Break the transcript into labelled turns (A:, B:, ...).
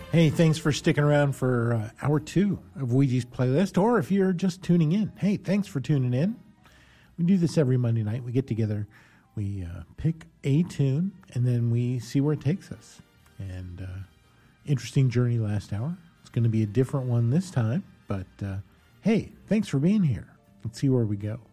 A: Hey, thanks for sticking around for hour 2 of Ouija's playlist, or if you're just tuning in, hey, thanks for tuning in. We do this every Monday night. We get together, we pick a tune, and then we see where it takes us. And interesting journey last hour. It's going to be a different one this time, but hey, thanks for being here. Let's see where we go.